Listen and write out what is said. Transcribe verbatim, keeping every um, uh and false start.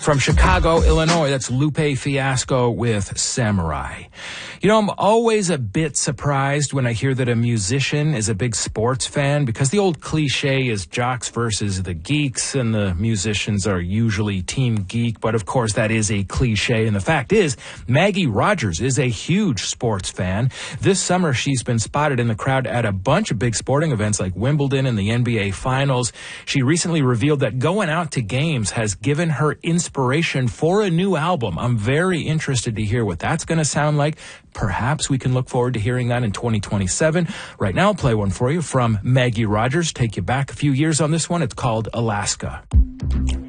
From Chicago, Illinois, that's Lupe Fiasco with Samurai. You know, I'm always a bit surprised when I hear that a musician is a big sports fan, because the old cliche is jocks versus the geeks, and the musicians are usually team geek. But of course, that is a cliche. And the fact is, Maggie Rogers is a huge sports fan. This summer, she's been spotted in the crowd at a bunch of big sporting events like Wimbledon and the N B A Finals. She recently revealed that going out to games has given her inspiration inspiration for a new album. I'm very interested to hear what that's going to sound like. Perhaps we can look forward to hearing that in twenty twenty-seven. Right now, I'll play one for you from Maggie Rogers. Take you back a few years on this one. It's called Alaska.